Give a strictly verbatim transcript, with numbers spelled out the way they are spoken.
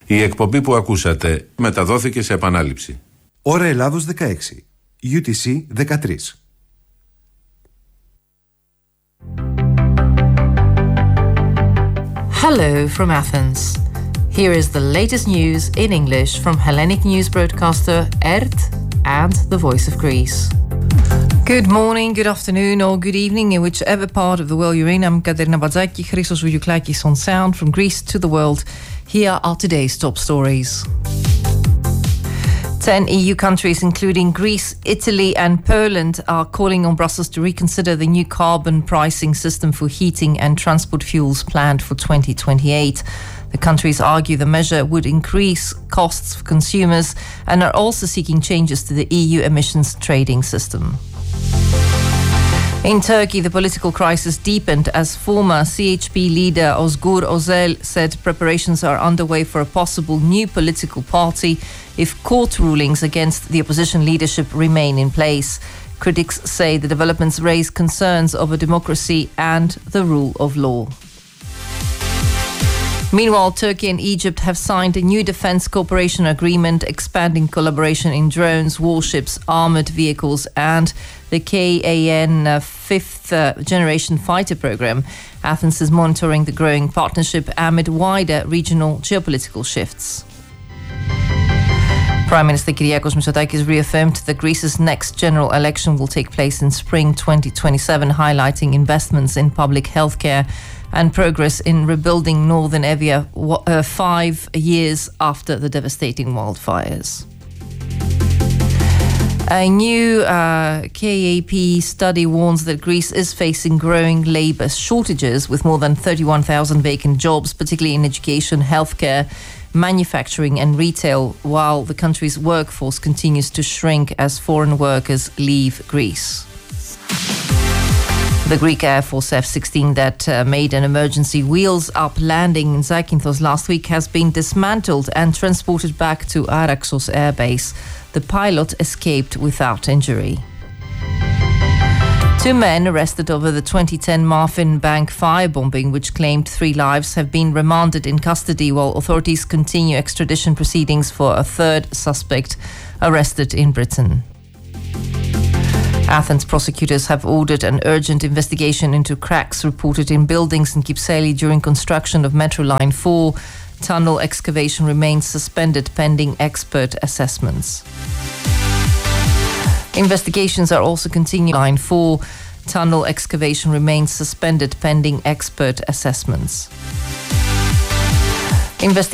Η εκπομπή που ακούσατε μεταδόθηκε σε επανάληψη. Ώρα Ελλάδος δεκαέξι, γιου τι σι δεκατρία. Hello from Athens. Here is the latest news in English from Hellenic news broadcaster E R T and the Voice of Greece. Good morning, good afternoon or good evening in whichever part of the world you're in. I'm Katerina Batzaki, Christos Voudouklakis on sound from Greece to the world. Here are today's top stories. Ten E U countries, including Greece, Italy and Poland, are calling on Brussels to reconsider the new carbon pricing system for heating and transport fuels planned for twenty twenty-eight. The countries argue the measure would increase costs for consumers and are also seeking changes to the E U emissions trading system. In Turkey, the political crisis deepened as former C H P leader Ozgur Özel said preparations are underway for a possible new political party if court rulings against the opposition leadership remain in place. Critics say the developments raise concerns over democracy and the rule of law. Meanwhile, Turkey and Egypt have signed a new defense cooperation agreement expanding collaboration in drones, warships, armored vehicles and the K A N fifth uh, generation fighter program. Athens is monitoring the growing partnership amid wider regional geopolitical shifts. Prime Minister Kyriakos Mitsotakis reaffirmed that Greece's next general election will take place in spring twenty twenty-seven, highlighting investments in public healthcare and progress in rebuilding Northern Evia uh, five years after the devastating wildfires. A new uh, K A P study warns that Greece is facing growing labour shortages with more than thirty-one thousand vacant jobs, particularly in education, healthcare, manufacturing and retail, while the country's workforce continues to shrink as foreign workers leave Greece. The Greek Air Force F sixteen that uh, made an emergency wheels-up landing in Zakynthos last week has been dismantled and transported back to Araxos Air Base. The pilot escaped without injury. Two men arrested over the twenty ten Marfin Bank firebombing, which claimed three lives, have been remanded in custody while authorities continue extradition proceedings for a third suspect arrested in Britain. Athens prosecutors have ordered an urgent investigation into cracks reported in buildings in Kypseli during construction of Metro Line four. Tunnel excavation remains suspended pending expert assessments. Investigations are also continuing. Line four. Tunnel excavation remains suspended pending expert assessments. Investi-